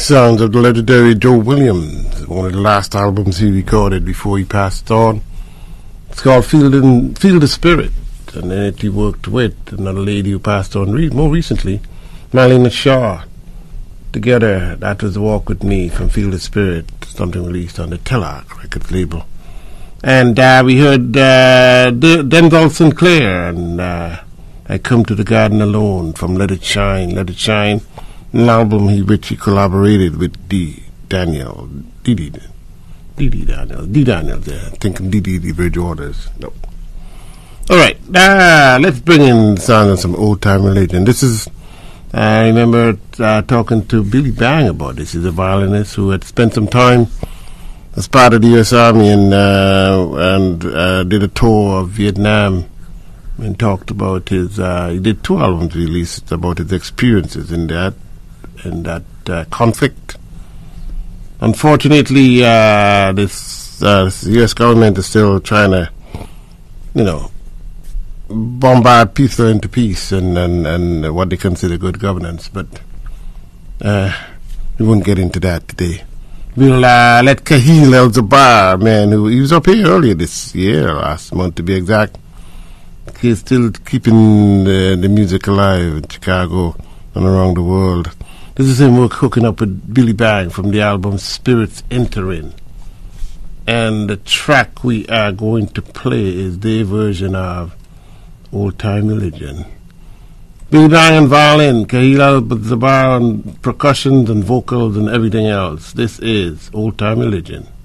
Sounds of the legendary Joe Williams, one of the last albums he recorded before he passed on. It's called Feel the Spirit, and in it he worked with another lady who passed on more recently, Marlena Shaw. Together, that was Walk With Me from Feel the Spirit, something released on the Telarc Records label. And we heard Denzel Sinclair and I Come to the Garden Alone from Let It Shine, Let It Shine, an album which he collaborated with D. Daniels, thinking D. Bridgewaters. No. Alright, let's bring in sound of some old-time religion. This is, I remember talking to Billy Bang about this. He's a violinist who had spent some time as part of the U.S. Army and did a tour of Vietnam and talked about his, he did 2 albums released about his experiences in that conflict. Unfortunately, this U.S. government is still trying to, bombard people into peace and what they consider good governance, but we won't get into that today. We'll let Kahil El-Zabar, man, he was up here earlier this year, last month to be exact. He's still keeping the music alive in Chicago and around the world. This is him hooking up with Billy Bang from the album Spirits Entering. And the track we are going to play is their version of Old Time Religion. Billy Bang on violin, Kahil El-Zabar on percussions and vocals and everything else. This is Old Time Religion.